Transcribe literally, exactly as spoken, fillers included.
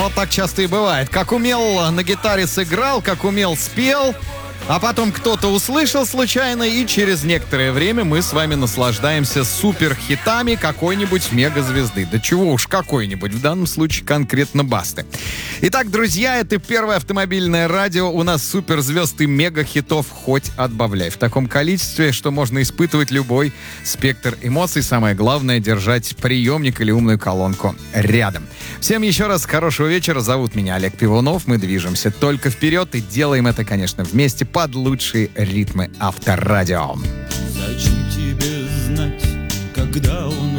Но так часто и бывает. Как умел на гитаре сыграл, как умел спел, а потом кто-то услышал случайно, и через некоторое время мы с вами наслаждаемся суперхитами какой-нибудь мегазвезды. Да чего уж какой-нибудь, в данном случае конкретно Басты. Итак, друзья, это первое автомобильное радио. У нас суперзвезд и мегахитов хоть отбавляй. В таком количестве, что можно испытывать любой спектр эмоций. Самое главное — держать приемник или умную колонку рядом. Всем еще раз хорошего вечера. Зовут меня Олег Пивунов. Мы движемся только вперед и делаем это, конечно, вместе под лучшие ритмы авторадио. Зачем тебе знать, когда он